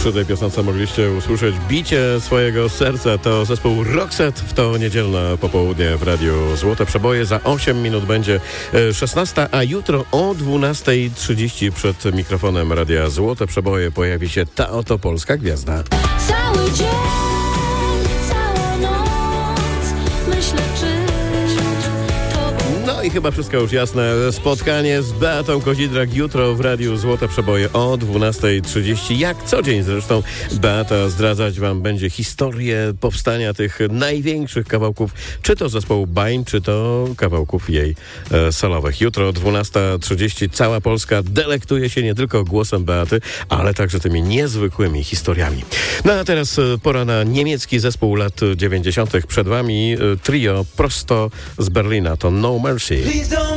Przy tej piosence mogliście usłyszeć bicie swojego serca. To zespół Roxette w to niedzielne popołudnie w Radiu Złote Przeboje. Za 8 minut będzie 16, a jutro o 12:30 przed mikrofonem Radia Złote Przeboje pojawi się ta oto polska gwiazda. Cały dzień, cała noc, myślę, czy to... No i chyba wszystko już jasne. Spotkanie z Beatą Kozidrak jutro w Radiu Złote Przeboje o 12:30. Jak co dzień zresztą Beata zdradzać wam będzie historię powstania tych największych kawałków, czy to zespołu Bań, czy to kawałków jej solowych. Jutro o 12:30 cała Polska delektuje się nie tylko głosem Beaty, ale także tymi niezwykłymi historiami. No a teraz pora na niemiecki zespół lat 90. Przed wami trio prosto z Berlina. To No Mercy.